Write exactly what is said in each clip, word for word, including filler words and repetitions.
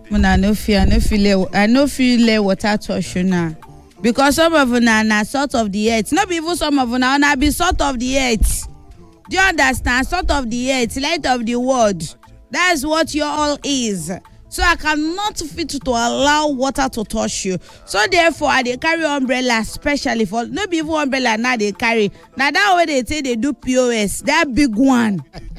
Muna no fear, no feel I no feel water touch you now. Because some of una na sort of the earth. Not even some of una na be sort of the earth. Do you understand? Sort of the earth, light of the world. That's what you all is. So I cannot fit to allow water to touch you. So therefore, I they carry umbrella, especially for no be even umbrella now they carry. Now that way they say they do P O S, that big one.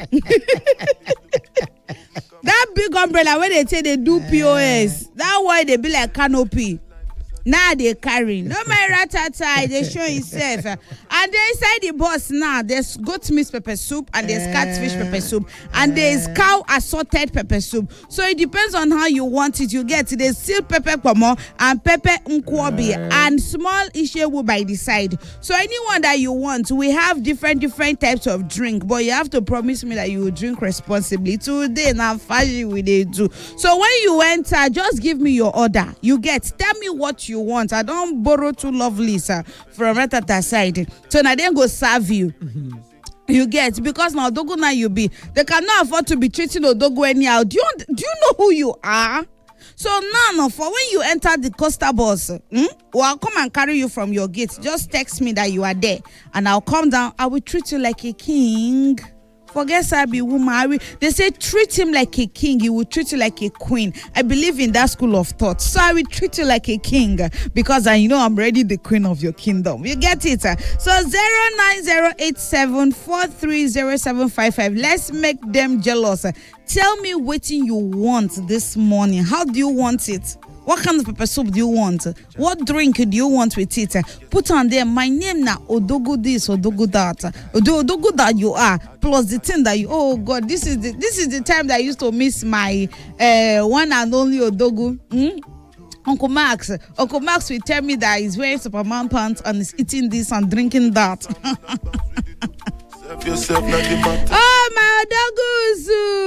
That big umbrella where they say they do P O S. That way they be like canopy. Now they carry. No my ratata, they show itself. And they inside the bus now, there's goat meat pepper soup and there's catfish pepper soup. And there's cow assorted pepper soup. So it depends on how you want it. You get it. There's still pepper pomo and pepper nkwobi and small ishewu by the side. So anyone that you want, we have different different types of drink. But you have to promise me that you will drink responsibly. Today now fashion we they do. So when you enter, just give me your order. You get. Tell me what you want. I don't borrow too lovely sir from Ratata side. So now they go serve you. Mm-hmm. You get, because now Odogu now you be, they cannot afford to be treating Odogu anyhow. Do you do you know who you are? So now, no, for when you enter the Costa bus, hmm, well, I'll come and carry you from your gate. Just text me that you are there, and I'll come down. I will treat you like a king. Forget Sabi woman. They say treat him like a king. He will treat you like a queen. I believe in that school of thought. So I will treat you like a king because I know I'm already the queen of your kingdom. You get it? So zero nine zero eight seven four three zero seven five five. Let's make them jealous. Tell me what you want this morning. How do you want it? What kind of pepper soup do you want? What drink do you want with it? Put on there, my name na Odogu this, Odogu that. Odogu that you are, plus the thing that you, oh God, this is the this is the time that I used to miss my uh, one and only Odogu. Hmm? Uncle Max. Uncle Max will tell me that he's wearing Superman pants and is eating this and drinking that. Oh, my Odogu.